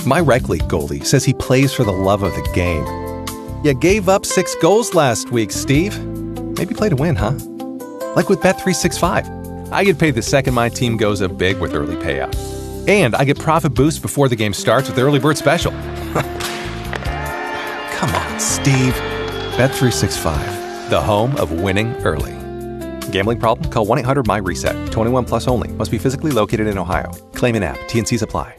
My rec league goalie says he plays for the love of the game. You gave up 6 goals last week, Steve. Maybe play to win, huh? Like with Bet365. I get paid the second my team goes up big with early payout. And I get profit boosts before the game starts with the Early Bird Special. Come on, Steve. Bet365, the home of winning early. Gambling problem? Call 1-800-MY-RESET. 21 plus only. Must be physically located in Ohio. Claim in app. T&Cs apply.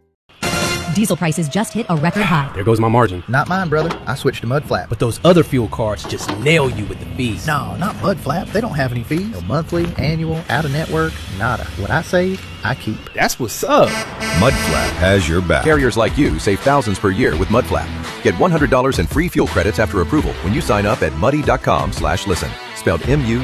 Diesel prices just hit a record high. There goes my margin. Not mine, brother. I switched to Mudflap. But those other fuel cards just nail you with the fees. No, not Mudflap. They don't have any fees. No monthly, annual, out-of-network, nada. What I save, I keep. That's what's up. Mudflap has your back. Carriers like you save thousands per year with Mudflap. Get $100 in free fuel credits after approval when you sign up at muddy.com/listen. Spelled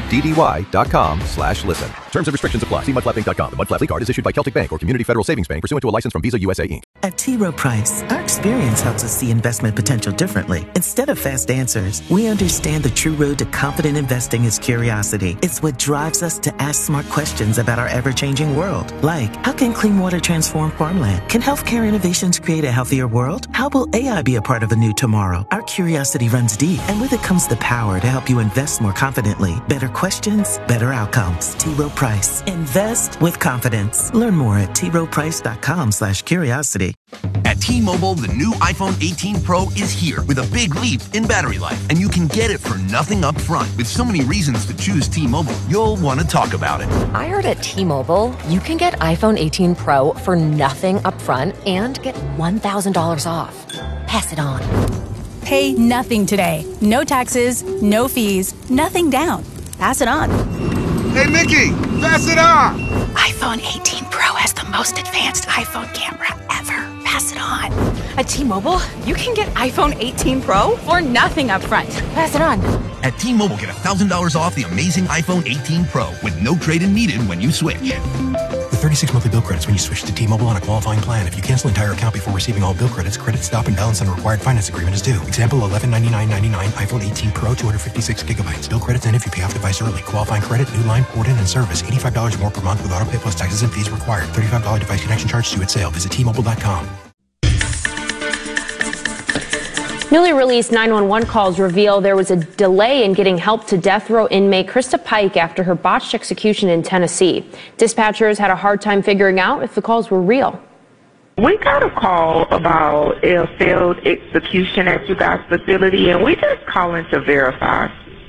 MUDDY.com/listen. Terms and restrictions apply. See mudflappinc.com. The Mudflap card is issued by Celtic Bank or Community Federal Savings Bank pursuant to a license from Visa USA Inc. At T. Rowe Price, our experience helps us see investment potential differently. Instead of fast answers, we understand the true road to confident investing is curiosity. It's what drives us to ask smart questions about our ever-changing world. Like, how can clean water transform farmland? Can healthcare innovations create a healthier world? How will AI be a part of a new tomorrow? Our curiosity runs deep, and with it comes the power to help you invest more confidently. Better questions, better outcomes. T. Rowe Price. Invest with confidence. Learn more at troweprice.com/curiosity. At T-Mobile, the new iPhone 18 Pro is here with a big leap in battery life, and you can get it for nothing up front. With so many reasons to choose T-Mobile, you'll want to talk about it. I heard at T-Mobile, you can get iPhone 18 Pro for nothing up front and get $1,000 off. Pass it on. Pay nothing today. No taxes, no fees, nothing down. Pass it on. Hey, Mickey, pass it on. iPhone 18 Pro has the most advanced iPhone camera ever. Pass it on. At T-Mobile, you can get iPhone 18 Pro for nothing up front. Pass it on. At T-Mobile, get $1,000 off the amazing iPhone 18 Pro with no trade-in needed when you switch. With 36 monthly bill credits when you switch to T-Mobile on a qualifying plan. If you cancel entire account before receiving all bill credits, credit stop and balance on a required finance agreement is due. Example, $1199.99 iPhone 18 Pro, 256 gigabytes. Bill credits end if you pay off device early. Qualifying credit, new line, port in, and service. $85 more per month with auto pay plus taxes and fees required. $35 device connection charge due at sale. Visit T-Mobile.com. Newly released 911 calls reveal there was a delay in getting help to death row inmate Krista Pike after her botched execution in Tennessee. Dispatchers had a hard time figuring out if the calls were real. We got a call about a failed execution at you guys' facility, and we just calling to verify.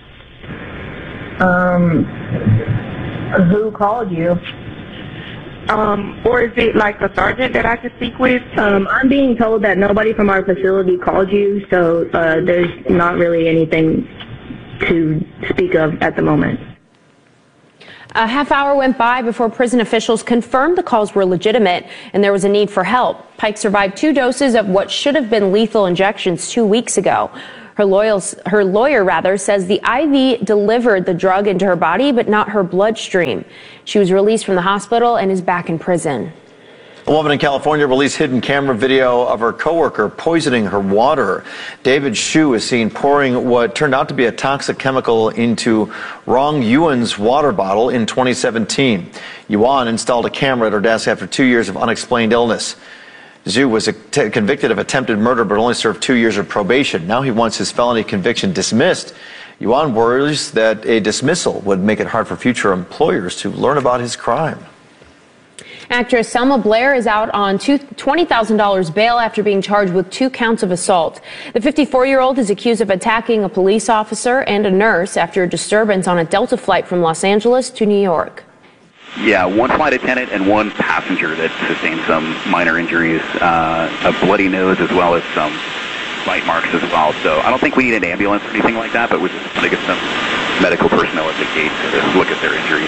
Who called you? Or is it like a sergeant that I could speak with? I'm being told that nobody from our facility called you, so there's not really anything to speak of at the moment. A half hour went by before prison officials confirmed the calls were legitimate and there was a need for help. Pike survived 2 doses of what should have been lethal injections 2 weeks ago. Her lawyer says the IV delivered the drug into her body, but not her bloodstream. She was released from the hospital and is back in prison. A woman in California released hidden camera video of her coworker poisoning her water. David Shu is seen pouring what turned out to be a toxic chemical into Rong Yuan's water bottle in 2017. Yuan installed a camera at her desk after 2 years of unexplained illness. Zhu was convicted of attempted murder but only served 2 years of probation. Now he wants his felony conviction dismissed. Yuan worries that a dismissal would make it hard for future employers to learn about his crime. Actress Selma Blair is out on $20,000 bail after being charged with 2 counts of assault. The 54-year-old is accused of attacking a police officer and a nurse after a disturbance on a Delta flight from Los Angeles to New York. Yeah, 1 flight attendant and 1 passenger that sustained some minor injuries, a bloody nose as well as some bite marks as well. So I don't think we need an ambulance or anything like that, but we're just going to get some medical personnel at the gate to look at their injuries.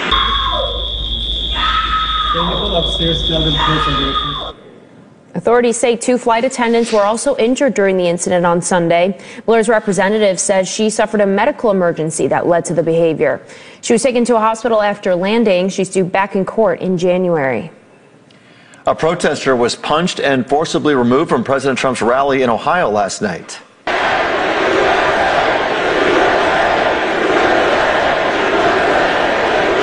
Authorities say 2 flight attendants were also injured during the incident on Sunday. Blair's representative says she suffered a medical emergency that led to the behavior. She was taken to a hospital after landing. She's due back in court in January. A protester was punched and forcibly removed from President Trump's rally in Ohio last night.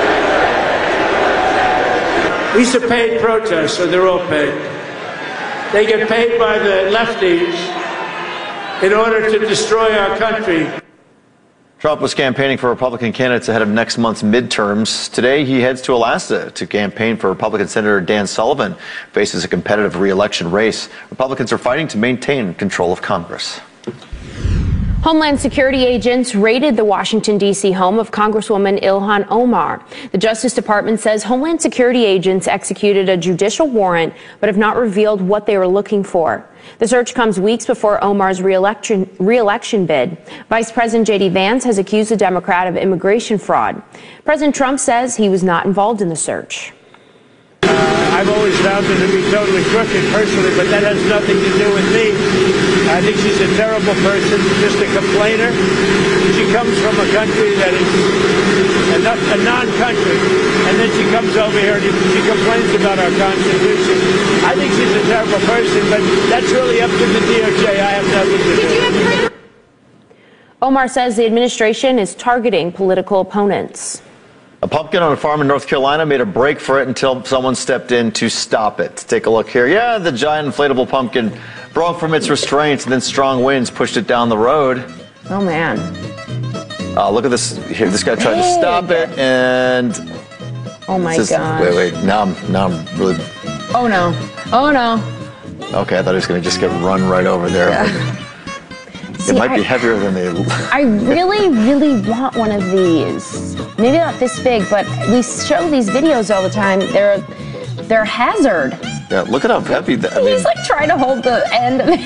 These are paid protests, so they're all paid. They get paid by the lefties in order to destroy our country. Trump was campaigning for Republican candidates ahead of next month's midterms. Today, he heads to Alaska to campaign for Republican Senator Dan Sullivan, who faces a competitive re-election race. Republicans are fighting to maintain control of Congress. Homeland Security agents raided the Washington, D.C. home of Congresswoman Ilhan Omar. The Justice Department says Homeland Security agents executed a judicial warrant but have not revealed what they were looking for. The search comes weeks before Omar's re-election bid. Vice President J.D. Vance has accused the Democrat of immigration fraud. President Trump says he was not involved in the search. I've always found her to be totally crooked personally, but that has nothing to do with me. I think she's a terrible person, just a complainer. She comes from a country that is a non-country, and then she comes over here and she complains about our Constitution. I think she's a terrible person, but that's really up to the DOJ. I have nothing to do with it. Omar says the administration is targeting political opponents. A pumpkin on a farm in North Carolina made a break for it until someone stepped in to stop it. Take a look here. Yeah, the giant inflatable pumpkin broke from its restraints, and then strong winds pushed it down the road. Oh, man. Look at this. Here, this guy tried to stop it, and... Oh, my God. Wait. Now I'm really... Oh, no. Oh, no. Okay, I thought he was going to just get run right over there. Yeah. It might be heavier than they... I really, really want one of these. Maybe not this big, but we show these videos all the time. They're a hazard. Yeah, look at how heavy that... He's like trying to hold the end of it.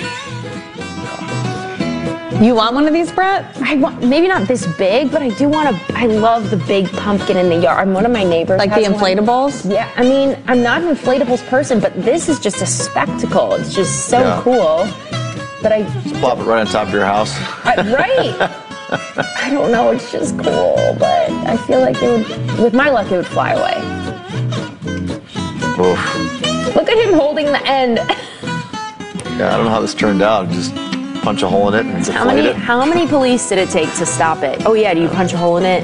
You want one of these, Brett? I want, maybe not this big, but I do want I love the big pumpkin in the yard. One of my neighbors like the inflatables? One. Yeah, I mean, I'm not an inflatables person, but this is just a spectacle. It's just so cool. But just plop it right on top of your house. Right. I don't know. It's just cool, but I feel like it would, with my luck, it would fly away. Oof. Look at him holding the end. Yeah, I don't know how this turned out. Just punch a hole in it and deflate it. How many police did it take to stop it? Oh, yeah. Do you punch a hole in it?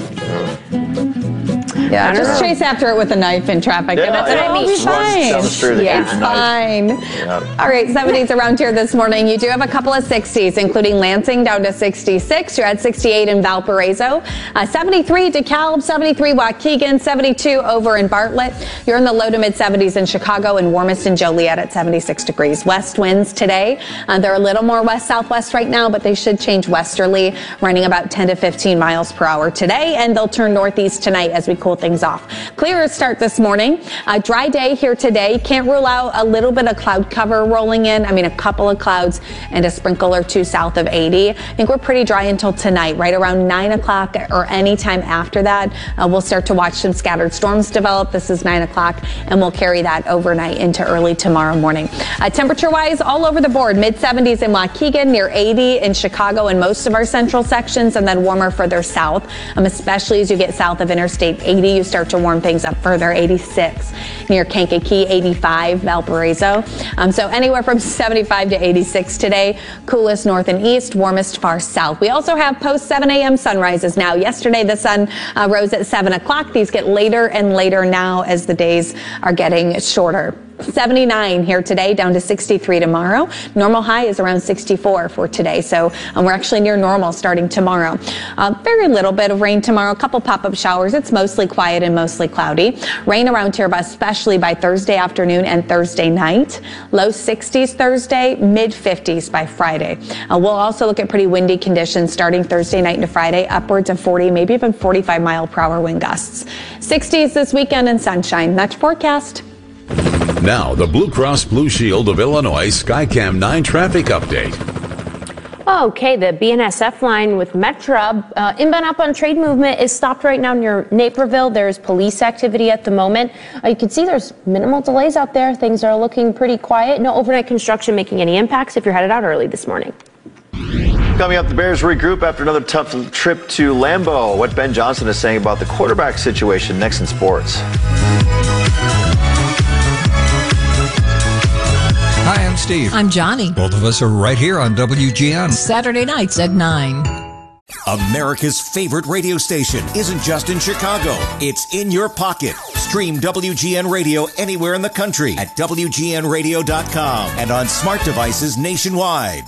Yeah, just chase after it with a knife in traffic. Yeah, and it'll be fine. Down the street, It's fine. Yeah. All right, 70s around here this morning. You do have a couple of 60s, including Lansing down to 66. You're at 68 in Valparaiso. 73 DeKalb, 73 Waukegan, 72 over in Bartlett. You're in the low to mid 70s in Chicago and warmest in Joliet at 76 degrees. West winds today. They're a little more west-southwest right now, but they should change westerly, running about 10 to 15 miles per hour today, and they'll turn northeast tonight as we cool things off. Clearer start this morning. A dry day here today. Can't rule out a little bit of cloud cover rolling in. I mean, a couple of clouds and a sprinkle or two south of 80. I think we're pretty dry until tonight, right around 9 o'clock or any time after that. We'll start to watch some scattered storms develop. This is 9 o'clock, and we'll carry that overnight into early tomorrow morning. Temperature-wise, all over the board, mid-70s in Waukegan, near 80 in Chicago and most of our central sections, and then warmer further south, especially as you get south of Interstate 80. You start to warm things up further. 86 near Kankakee, 85 Valparaiso. So anywhere from 75 to 86 today. Coolest north and east, warmest far south. We also have post 7 a.m. sunrises now. Yesterday the sun rose at 7 o'clock. These get later and later now as the days are getting shorter. 79 here today, down to 63 tomorrow. Normal high is around 64 for today. So we're actually near normal starting tomorrow. Very little bit of rain tomorrow, a couple pop-up showers. It's mostly quiet and mostly cloudy. Rain around here, especially by Thursday afternoon and Thursday night. Low 60s Thursday, mid 50s by Friday. We'll also look at pretty windy conditions starting Thursday night into Friday, upwards of 40, maybe even 45 mile per hour wind gusts. 60s this weekend and sunshine. That's forecast. Now, the Blue Cross Blue Shield of Illinois Skycam 9 traffic update. Okay, the BNSF line with Metra inbound outbound trade movement is stopped right now near Naperville. There's police activity at the moment. You can see there's minimal delays out there. Things are looking pretty quiet. No overnight construction making any impacts if you're headed out early this morning. Coming up, the Bears regroup after another tough trip to Lambeau. What Ben Johnson is saying about the quarterback situation next in sports. Hi, I'm Steve. I'm Johnny. Both of us are right here on WGN. Saturday nights at 9. America's favorite radio station isn't just in Chicago. It's in your pocket. Stream WGN Radio anywhere in the country at WGNradio.com and on smart devices nationwide.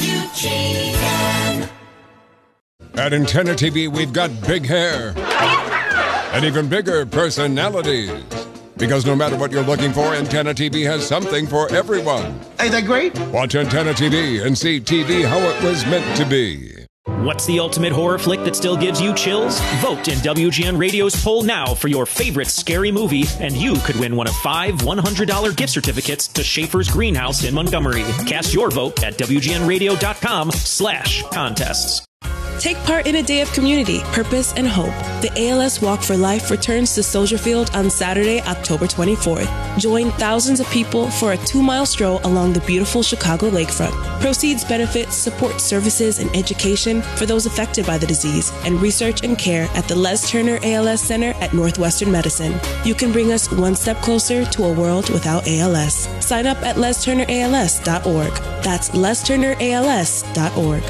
WGN. At Antenna TV, we've got big hair and even bigger personalities. Because no matter what you're looking for, Antenna TV has something for everyone. Ain't that great? Watch Antenna TV and see TV how it was meant to be. What's the ultimate horror flick that still gives you chills? Vote in WGN Radio's poll now for your favorite scary movie, and you could win one of 5 $100 gift certificates to Schaefer's Greenhouse in Montgomery. Cast your vote at WGNradio.com/contests. Take part in a day of community, purpose, and hope. The ALS Walk for Life returns to Soldier Field on Saturday, October 24th. Join thousands of people for a 2-mile stroll along the beautiful Chicago lakefront. Proceeds benefit support services and education for those affected by the disease and research and care at the Les Turner ALS Center at Northwestern Medicine. You can bring us one step closer to a world without ALS. Sign up at lesturnерals.org. That's lesturnерals.org.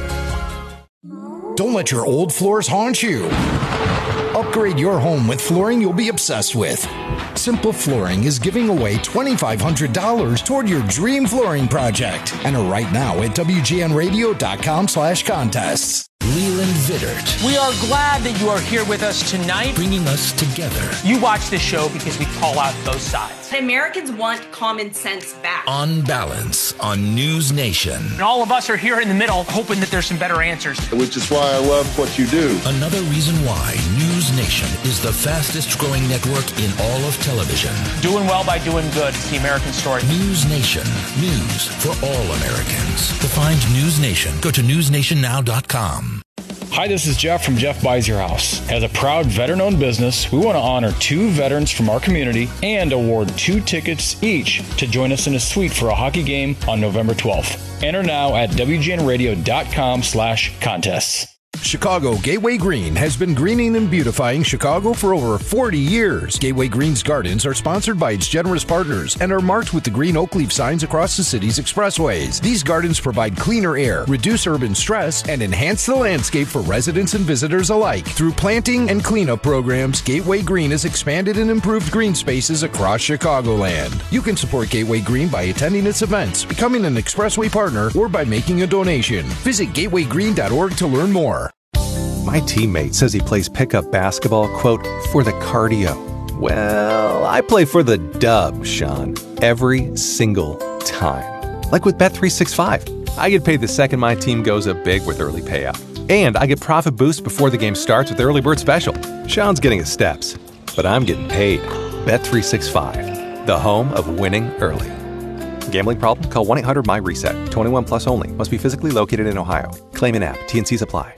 Don't let your old floors haunt you. Upgrade your home with flooring you'll be obsessed with. Simple Flooring is giving away $2,500 toward your dream flooring project. Enter right now at WGNradio.com/contests. Leland Vittert. We are glad that you are here with us tonight. Bringing us together. You watch this show because we call out both sides. Americans want common sense back. On Balance on News Nation. And all of us are here in the middle hoping that there's some better answers. Which is why I love what you do. Another reason why News Nation is the fastest growing network in all of television. Doing well by doing good. It's the American story. News Nation. News for all Americans. To find News Nation, go to newsnationnow.com. Hi, this is Jeff from Jeff Buys Your House. As a proud veteran-owned business, we want to honor 2 veterans from our community and award 2 tickets each to join us in a suite for a hockey game on November 12th. Enter now at WGNradio.com/contests. Chicago Gateway Green has been greening and beautifying Chicago for over 40 years. Gateway Green's gardens are sponsored by its generous partners and are marked with the green oak leaf signs across the city's expressways. These gardens provide cleaner air, reduce urban stress, and enhance the landscape for residents and visitors alike. Through planting and cleanup programs, Gateway Green has expanded and improved green spaces across Chicagoland. You can support Gateway Green by attending its events, becoming an expressway partner, or by making a donation. Visit gatewaygreen.org to learn more. My teammate says he plays pickup basketball, quote, for the cardio. Well, I play for the dub, Sean, every single time. Like with Bet365. I get paid the second my team goes up big with early payout. And I get profit boost before the game starts with Early Bird Special. Sean's getting his steps, but I'm getting paid. Bet365, the home of winning early. Gambling problem? Call 1-800-MY-RESET. 21 plus only. Must be physically located in Ohio. Claim in app. T&Cs apply.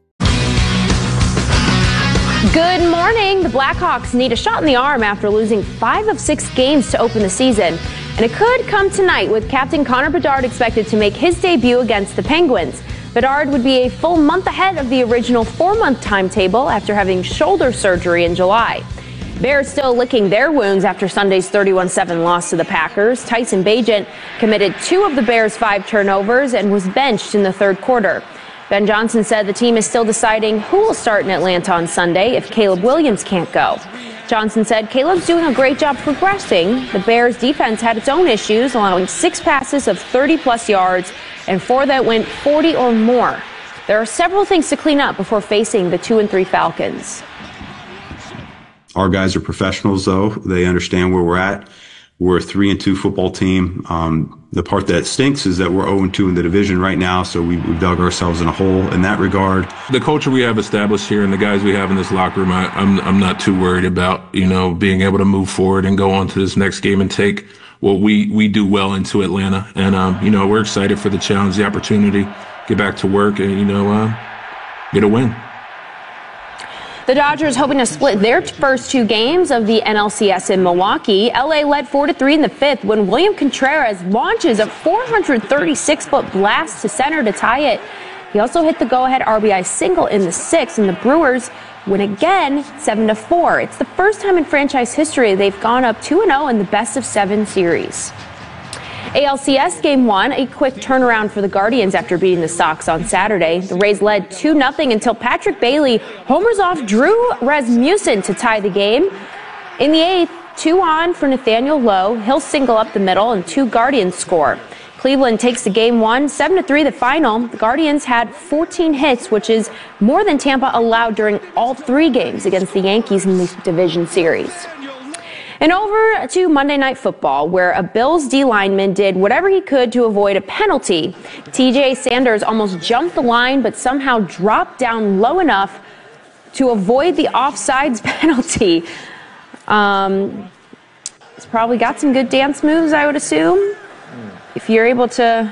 Good morning. The Blackhawks need a shot in the arm after losing 5 of 6 games to open the season. And it could come tonight with captain Connor Bedard expected to make his debut against the Penguins. Bedard would be a full month ahead of the original 4-month timetable after having shoulder surgery in July. Bears still licking their wounds after Sunday's 31-7 loss to the Packers. Tyson Bagent committed 2 of the Bears' 5 turnovers and was benched in the third quarter. Ben Johnson said the team is still deciding who will start in Atlanta on Sunday if Caleb Williams can't go. Johnson said Caleb's doing a great job progressing. The Bears' defense had its own issues, allowing 6 passes of 30-plus yards and 4 that went 40 or more. There are several things to clean up before facing the 2-3 Falcons. Our guys are professionals, though. They understand where we're at. We're a 3-2 football team. The part that stinks is that we're 0-2 in the division right now, so we've dug ourselves in a hole in that regard. The culture we have established here and the guys we have in this locker room, I'm not too worried about, being able to move forward and go on to this next game and take what we do well into Atlanta. And, we're excited for the challenge, the opportunity, get back to work and, get a win. The Dodgers hoping to split their first 2 games of the NLCS in Milwaukee. LA led 4-3 in the 5th when William Contreras launches a 436-foot blast to center to tie it. He also hit the go-ahead RBI single in the 6th, and the Brewers win again 7-4. It's the first time in franchise history they've gone up 2-0 in the best-of-7 series. ALCS Game 1, a quick turnaround for the Guardians after beating the Sox on Saturday. The Rays led 2-0 until Patrick Bailey homers off Drew Rasmussen to tie the game. In the 8th, 2 on for Nathaniel Lowe. He'll single up the middle and 2 Guardians score. Cleveland takes the game 1, 7-3 the final. The Guardians had 14 hits, which is more than Tampa allowed during all 3 games against the Yankees in the division series. And over to Monday Night Football, where a Bills D lineman did whatever he could to avoid a penalty. TJ Sanders almost jumped the line, but somehow dropped down low enough to avoid the offsides penalty. He's probably got some good dance moves, I would assume. If you're able to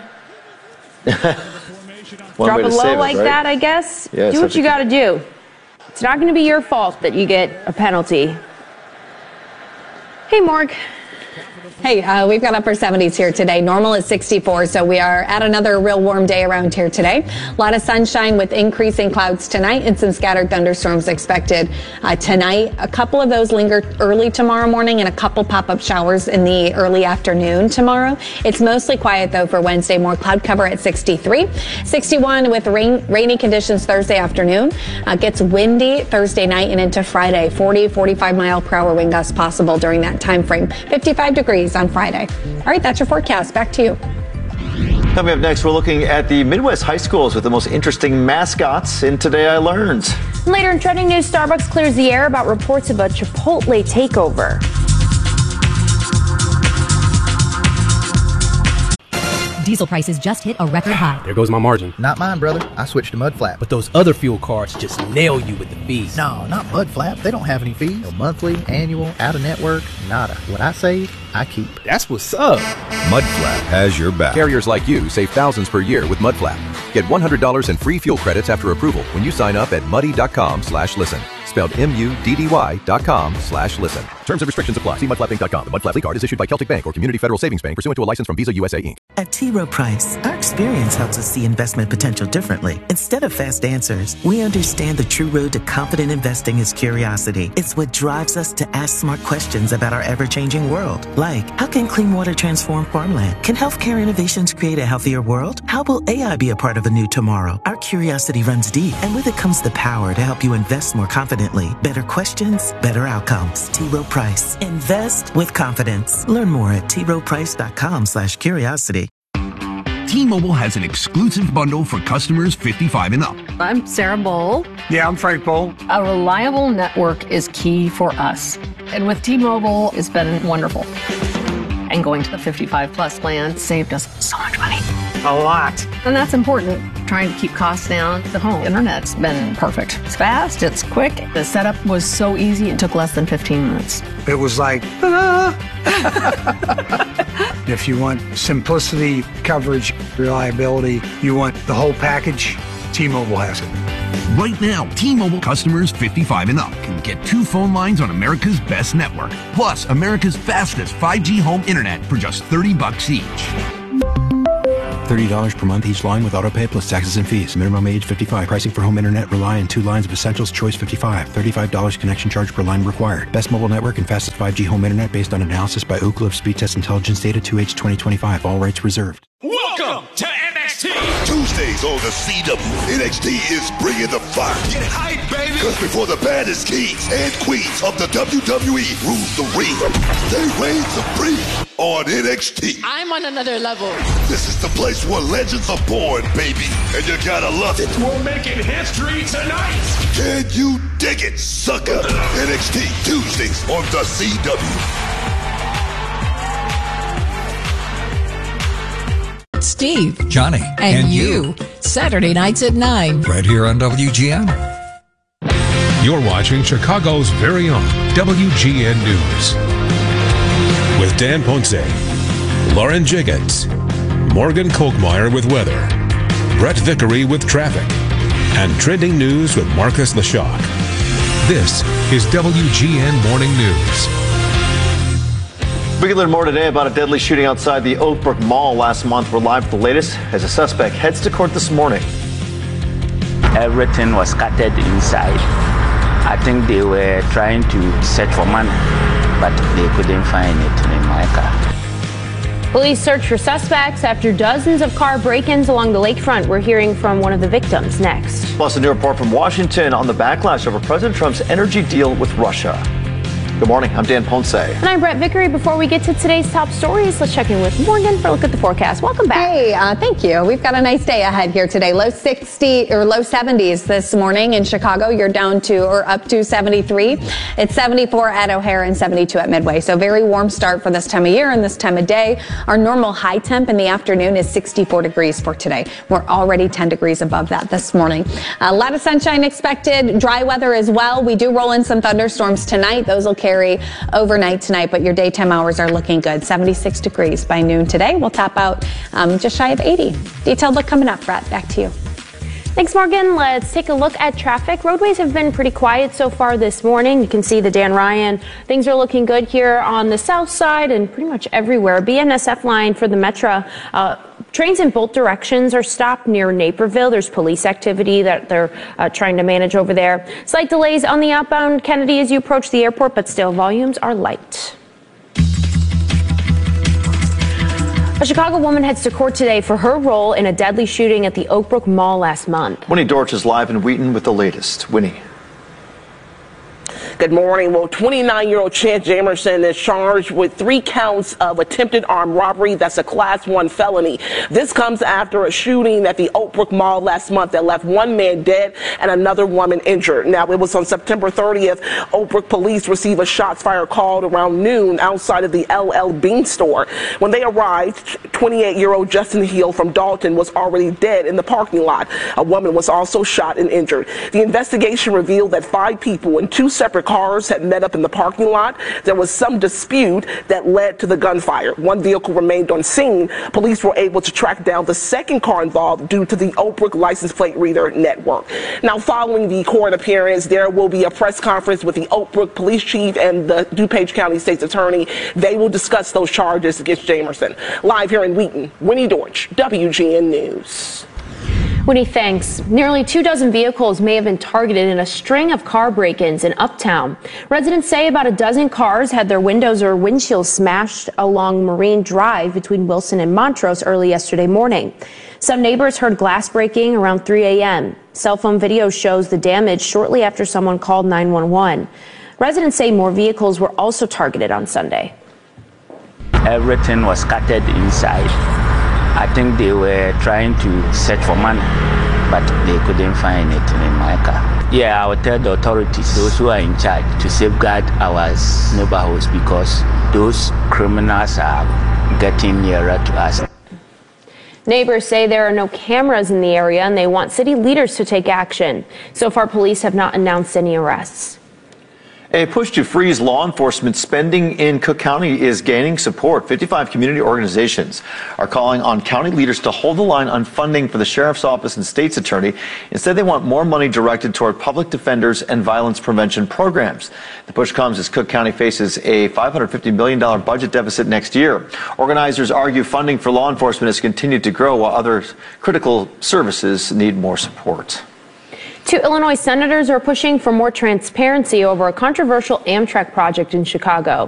drop it low like that, I guess, do what you got to do. It's not going to be your fault that you get a penalty. Hey, Morg. Hey, we've got upper 70s here today. Normal is 64, so we are at another real warm day around here today. A lot of sunshine with increasing clouds tonight and some scattered thunderstorms expected tonight. A couple of those linger early tomorrow morning and a couple pop-up showers in the early afternoon tomorrow. It's mostly quiet, though, for Wednesday. More cloud cover at 63. 61 with rainy conditions Thursday afternoon. Gets windy Thursday night and into Friday. 40, 45-mile-per-hour wind gusts possible during that time frame. 55 degrees on Friday. All right, that's your forecast. Back to you. Coming up next, we're looking at the Midwest high schools with the most interesting mascots in Today I Learned. Later in trending news, Starbucks clears the air about reports of a Chipotle takeover. Diesel prices just hit a record high. There goes my margin. Not mine, brother. I switched to Mudflap. But those other fuel cards just nail you with the fees. No, not Mudflap. They don't have any fees. No monthly, annual, out-of-network, nada. What I save, I keep. That's what's up. Mudflap has your back. Carriers like you save thousands per year with Mudflap. Get $100 in free fuel credits after approval when you sign up at muddy.com/listen. Spelled MUDDY.com/listen. Terms and restrictions apply. See mudflappinc.com. The Mudflap card is issued by Celtic Bank or Community Federal Savings Bank pursuant to a license from Visa USA Inc. At T. Rowe Price, our experience helps us see investment potential differently. Instead of fast answers, we understand the true road to confident investing is curiosity. It's what drives us to ask smart questions about our ever-changing world. Like, how can clean water transform farmland? Can healthcare innovations create a healthier world? How will AI be a part of a new tomorrow? Our curiosity runs deep, and with it comes the power to help you invest more confidently. Better questions, better outcomes. T. Rowe Price. Invest with confidence. Learn more at troweprice.com/curiosity. T-Mobile has an exclusive bundle for customers 55 and up. I'm Sarah Bowl. Yeah, I'm Frank Bowl. A reliable network is key for us. And with T-Mobile, it's been wonderful. And going to the 55 plus plan saved us so much money. A lot. And that's important. Trying to keep costs down. The home internet's been perfect. It's fast, it's quick. The setup was so easy, it took less than 15 minutes. It was like, ta-da! If you want simplicity, coverage, reliability, you want the whole package, T-Mobile has it. Right now, T-Mobile customers 55 and up can get 2 phone lines on America's best network, plus America's fastest 5G home internet for just $30 each. $30 per month each line with autopay plus taxes and fees. Minimum age 55. Pricing for home internet rely on 2 lines of essentials. Choice 55. $35 connection charge per line required. Best mobile network and fastest 5G home internet based on analysis by Ookla of Speed Test Intelligence Data 2H 2025. All rights reserved. Welcome to NXT. Tuesdays on the CW. NXT is bringing the fire. Get hype, baby. Because before the baddest kings and queens of the WWE rule the ring, they reign supreme on NXT. I'm on another level. This is the place where legends are born, baby. And you gotta love it. We're making history tonight. Can you dig it, sucker? NXT Tuesdays on the CW. Steve, Johnny, and you. Saturday nights at 9. Right here on WGN. You're watching Chicago's very own WGN News. With Dan Ponce, Lauren Jiggins, Morgan Kolkmeyer with weather, Brett Vickery with traffic, and trending news with Marcus Leshock. This is WGN Morning News. We can learn more today about a deadly shooting outside the Oakbrook Mall last month. We're live with the latest as a suspect heads to court this morning. Everything was scattered inside. I think they were trying to search for money, but they couldn't find it in my car. Police search for suspects after dozens of car break-ins along the lakefront. We're hearing from one of the victims next. Plus, a new report from Washington on the backlash over President Trump's energy deal with Russia. Good morning. I'm Dan Ponce. And I'm Brett Vickery. Before we get to today's top stories, let's check in with Morgan for a look at the forecast. Welcome back. Hey, thank you. We've got a nice day ahead here today. Low 60 or low 70s this morning in Chicago. You're down to or up to 73. It's 74 at O'Hare and 72 at Midway. So very warm start for this time of year and this time of day. Our normal high temp in the afternoon is 64 degrees for today. We're already 10 degrees above that this morning. A lot of sunshine expected. Dry weather as well. We do roll in some thunderstorms tonight. Those will carry overnight tonight, but your daytime hours are looking good. 76 degrees by noon today. We'll top out just shy of 80. Detailed look coming up, Brett. Back to you. Thanks, Morgan. Let's take a look at traffic. Roadways have been pretty quiet so far this morning. You can see the Dan Ryan. Things are looking good here on the south side and pretty much everywhere. BNSF line for the Metro. Trains in both directions are stopped near Naperville. There's police activity that they're trying to manage over there. Slight delays on the outbound Kennedy as you approach the airport, but still volumes are light. A Chicago woman heads to court today for her role in a deadly shooting at the Oak Brook Mall last month. Winnie Dortch is live in Wheaton with the latest. Winnie. Good morning. Well, 29-year-old Chance Jamerson is charged with 3 counts of attempted armed robbery. That's a Class 1 felony. This comes after a shooting at the Oak Brook Mall last month that left 1 man dead and another woman injured. Now, it was on September 30th. Oak Brook police received a shots fired call around noon outside of the LL Bean store. When they arrived, 28-year-old Justin Hill from Dalton was already dead in the parking lot. A woman was also shot and injured. The investigation revealed that 5 people in 2 separate cars had met up in the parking lot. There was some dispute that led to the gunfire. 1 vehicle remained on scene. Police were able to track down the second car involved due to the Oak Brook license plate reader network. Now, following the court appearance, there will be a press conference with the Oak Brook police chief and the DuPage County State's attorney. They will discuss those charges against Jamerson. Live here in Wheaton, Winnie Dortch, WGN News. Winnie, thanks. Nearly 24 vehicles may have been targeted in a string of car break-ins in Uptown. Residents say about a dozen cars had their windows or windshields smashed along Marine Drive between Wilson and Montrose early yesterday morning. Some neighbors heard glass breaking around 3 a.m. Cell phone video shows the damage shortly after someone called 911. Residents say more vehicles were also targeted on Sunday. Everything was scattered inside. I think they were trying to search for money, but they couldn't find it in my car. Yeah, I will tell the authorities, those who are in charge, to safeguard our neighborhoods because those criminals are getting nearer to us. Neighbors say there are no cameras in the area and they want city leaders to take action. So far, police have not announced any arrests. A push to freeze law enforcement spending in Cook County is gaining support. 55 community organizations are calling on county leaders to hold the line on funding for the sheriff's office and state's attorney. Instead, they want more money directed toward public defenders and violence prevention programs. The push comes as Cook County faces a $550 million budget deficit next year. Organizers argue funding for law enforcement has continued to grow while other critical services need more support. 2 Illinois senators are pushing for more transparency over a controversial Amtrak project in Chicago.